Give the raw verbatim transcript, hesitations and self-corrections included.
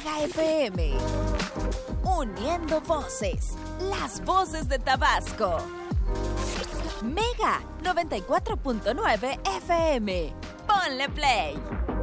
Mega F M. Uniendo voces, las voces de Tabasco. Mega noventa y cuatro punto nueve F M. Ponle play.